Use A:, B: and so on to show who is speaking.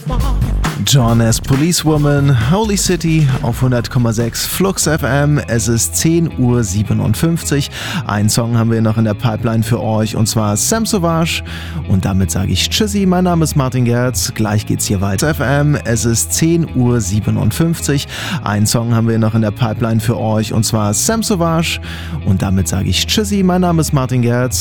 A: John S. Policewoman, Holy City auf 100,6 Flux FM. Es ist 10:57 Uhr. Einen Song haben wir noch in der Pipeline für euch und zwar Sam Sauvage. Und damit sage ich Tschüssi, mein Name ist Martin Gerz. Gleich geht's hier weiter. FM. Es ist 10:57 Uhr. Einen Song haben wir noch in der Pipeline für euch und zwar Sam Sauvage. Und damit sage ich Tschüssi, mein Name ist Martin Gerz.